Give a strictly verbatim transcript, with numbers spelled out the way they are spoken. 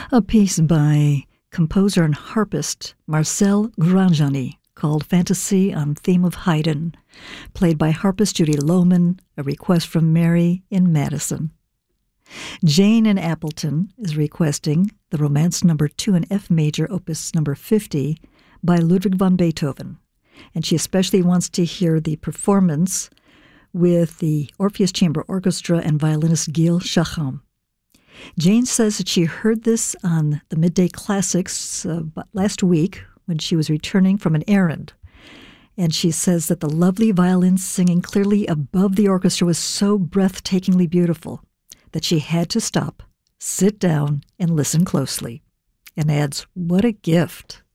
A piece by composer and harpist Marcel Granjani called Fantasy on Theme of Haydn, played by harpist Judy Lohman, a request from Mary in Madison. Jane in Appleton is requesting the Romance Number two in F Major, Opus Number fifty, by Ludwig van Beethoven, and she especially wants to hear the performance with the Orpheus Chamber Orchestra and violinist Gil Shaham. Jane says that she heard this on the Midday Classics uh, last week when she was returning from an errand. And she says that the lovely violin singing clearly above the orchestra was so breathtakingly beautiful that she had to stop, sit down, and listen closely. And adds, what a gift.